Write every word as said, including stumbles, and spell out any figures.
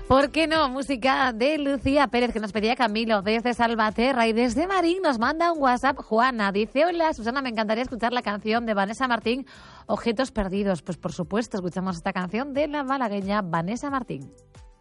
¿Por qué no? Música de Lucía Pérez, que nos pedía Camilo desde Salvaterra, y desde Marín nos manda un WhatsApp Juana. Dice: hola, Susana, me encantaría escuchar la canción de Vanessa Martín, Objetos Perdidos. Pues por supuesto, escuchamos esta canción de la malagueña Vanessa Martín.